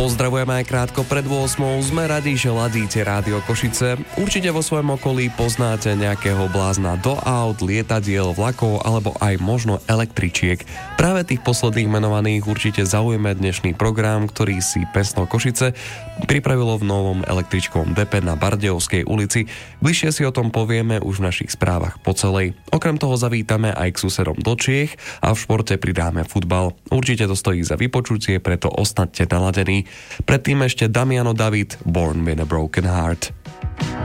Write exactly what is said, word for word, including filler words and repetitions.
Pozdravujeme aj krátko pred ôsmou. Sme radi, že ladíte Rádio Košice. Určite vo svojom okolí poznáte nejakého blázna do aut, lietadiel, vlakov alebo aj možno električiek. Práve tých posledných menovaných určite zaujme dnešný program, ktorý si Pesto Košice pripravilo v novom električkovom depe na Bardejovskej ulici. Bližšie si o tom povieme už v našich správach po celej. Okrem toho zavítame aj k susedom do Čiech a v športe pridáme futbal. Určite to stojí za vypočutie, preto ostaňte naladení. Predtým ešte Damiano David, Born with a Broken Heart.